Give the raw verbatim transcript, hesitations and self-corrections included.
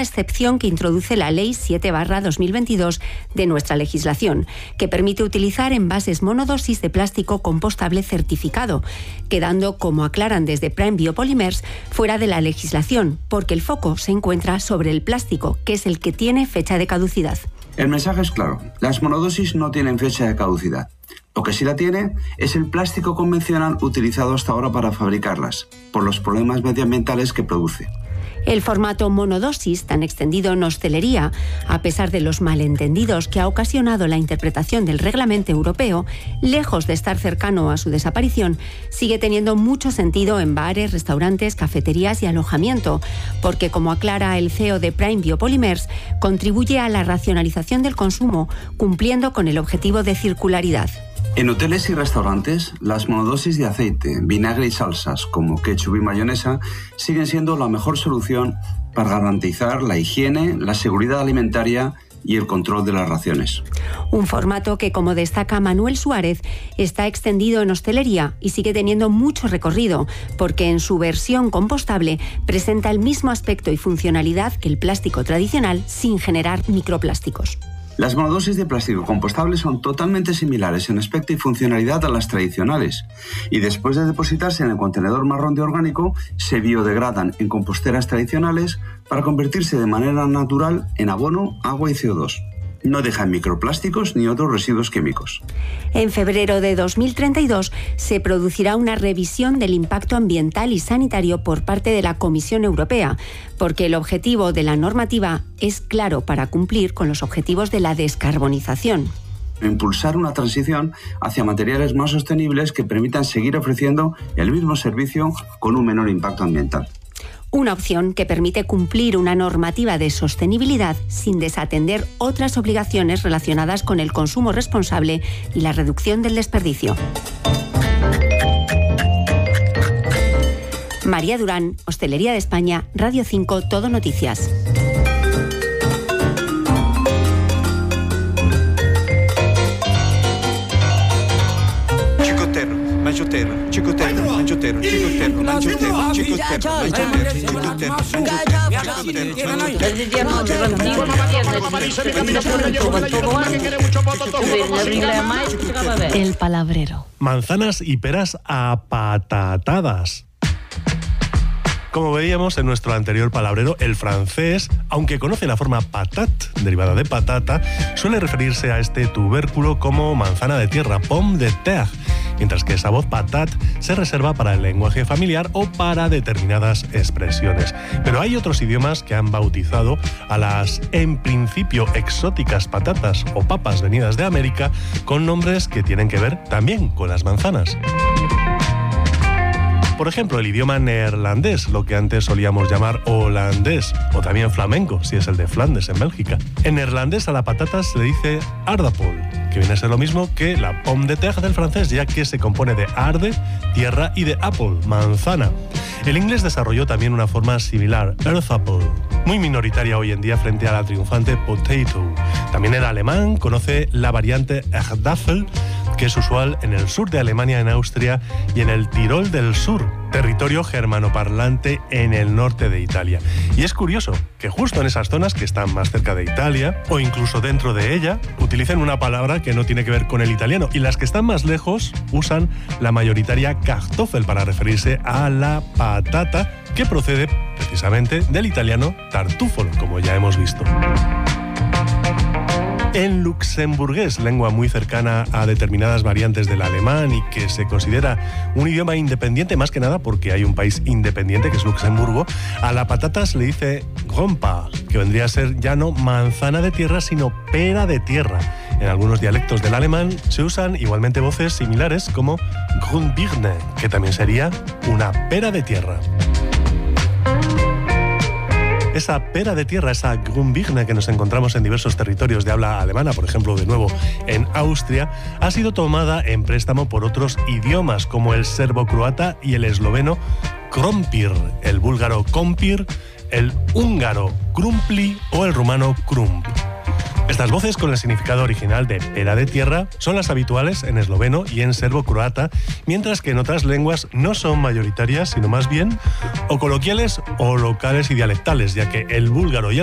excepción que introduce la Ley siete barra dos mil veintidós de nuestra legislación, que permite utilizar envases monodosis de plástico compostable certificado, quedando, como aclaran desde Prime Biopolymers, fuera de la legislación, porque el foco se encuentra sobre el plástico, que es el que tiene fecha de caducidad. El mensaje es claro, las monodosis no tienen fecha de caducidad. Lo que sí la tiene es el plástico convencional utilizado hasta ahora para fabricarlas, por los problemas medioambientales que produce. El formato monodosis, tan extendido en hostelería, a pesar de los malentendidos que ha ocasionado la interpretación del reglamento europeo, lejos de estar cercano a su desaparición, sigue teniendo mucho sentido en bares, restaurantes, cafeterías y alojamiento, porque, como aclara el C E O de Prime Biopolymers, contribuye a la racionalización del consumo, cumpliendo con el objetivo de circularidad. En hoteles y restaurantes, las monodosis de aceite, vinagre y salsas, como ketchup y mayonesa, siguen siendo la mejor solución para garantizar la higiene, la seguridad alimentaria y el control de las raciones. Un formato que, como destaca Manuel Suárez, está extendido en hostelería y sigue teniendo mucho recorrido, porque en su versión compostable presenta el mismo aspecto y funcionalidad que el plástico tradicional sin generar microplásticos. Las monodosis de plástico compostable son totalmente similares en aspecto y funcionalidad a las tradicionales, y después de depositarse en el contenedor marrón de orgánico, se biodegradan en composteras tradicionales para convertirse de manera natural en abono, agua y C O dos. No dejan microplásticos ni otros residuos químicos. En febrero de dos mil treinta y dos se producirá una revisión del impacto ambiental y sanitario por parte de la Comisión Europea, porque el objetivo de la normativa es claro para cumplir con los objetivos de la descarbonización. Impulsar una transición hacia materiales más sostenibles que permitan seguir ofreciendo el mismo servicio con un menor impacto ambiental. Una opción que permite cumplir una normativa de sostenibilidad sin desatender otras obligaciones relacionadas con el consumo responsable y la reducción del desperdicio. María Durán, Hostelería de España, Radio cinco, Todo Noticias. Manchotero, chicotero, manchotero, chicotero, manchotero, chicotero, manchotero, chicotero. El palabrero. Manzanas y peras apatatadas. Como veíamos en nuestro anterior palabrero, el francés, aunque conoce la forma patate, derivada de patata, suele referirse a este tubérculo como manzana de tierra, pomme de terre, mientras que esa voz patate se reserva para el lenguaje familiar o para determinadas expresiones. Pero hay otros idiomas que han bautizado a las, en principio, exóticas patatas o papas venidas de América con nombres que tienen que ver también con las manzanas. Por ejemplo, el idioma neerlandés, lo que antes solíamos llamar holandés, o también flamenco, si es el de Flandes, en Bélgica. En neerlandés a la patata se le dice aardappel, que viene a ser lo mismo que la pomme de terre del francés, ya que se compone de aarde, tierra, y de apple, manzana. El inglés desarrolló también una forma similar, earth apple, muy minoritaria hoy en día frente a la triunfante potato. También el alemán conoce la variante Erdäpfel, que es usual en el sur de Alemania, en Austria y en el Tirol del Sur, territorio germanoparlante en el norte de Italia. Y es curioso que justo en esas zonas que están más cerca de Italia, o incluso dentro de ella, utilicen una palabra que no tiene que ver con el italiano, y las que están más lejos usan la mayoritaria Kartoffel para referirse a la patata, que procede precisamente del italiano tartufolo, como ya hemos visto. En luxemburgués, lengua muy cercana a determinadas variantes del alemán y que se considera un idioma independiente, más que nada porque hay un país independiente que es Luxemburgo, a la patata se le dice grompa, que vendría a ser ya no manzana de tierra, sino pera de tierra. En algunos dialectos del alemán se usan igualmente voces similares como Grünbirne, que también sería una pera de tierra. Esa pera de tierra, esa Grünbirne que nos encontramos en diversos territorios de habla alemana, por ejemplo, de nuevo en Austria, ha sido tomada en préstamo por otros idiomas como el serbo-croata y el esloveno krompir, el búlgaro kompir, el húngaro krumpli o el rumano krump. Estas voces con el significado original de pera de tierra son las habituales en esloveno y en serbo-croata, mientras que en otras lenguas no son mayoritarias, sino más bien o coloquiales o locales y dialectales, ya que el búlgaro y el